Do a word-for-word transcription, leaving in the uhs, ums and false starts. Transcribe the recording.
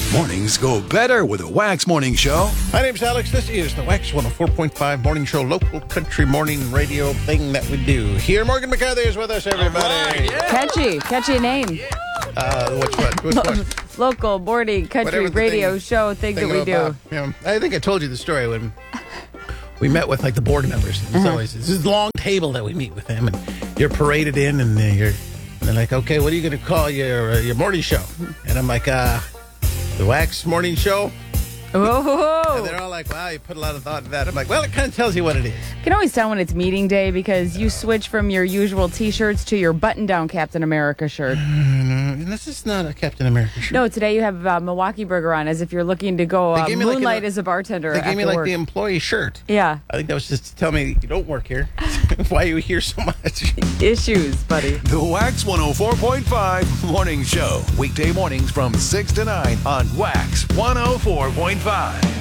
Mornings go better with a Wax Morning Show. My name's Alex. This is the Wax one oh four point five Morning Show, local country morning radio thing that we do here. Morgan McCarthy is with us, everybody. Right, yeah. Catchy, catchy name. Uh, what's what? What's what? Local morning country Whatever the radio thing- show thing that we do. about, you know, I think I told you the story when we met with like the board members. It's Uh-huh. always this is a long table that we meet with them, and you're paraded in, and you're and they're like, okay, what are you going to call your uh, your morning show? And I'm like, uh, the Wax Morning Show. And Whoa. they're all like, wow, you put a lot of thought into that. I'm like, well, it kind of tells you what it is. You can always tell when it's meeting day because you switch from your usual T-shirts to your button-down Captain America shirt. And this is not a Captain America shirt. No, today you have uh, Milwaukee Burger on as if you're looking to go uh, They gave me like moonlight an- as a bartender. They gave me after like work. the employee shirt. Yeah, I think that was just to tell me you don't work here. Why are you here so much? issues, buddy. The Wax one oh four point five Morning Show. Weekday mornings from six to nine on Wax one oh four point five.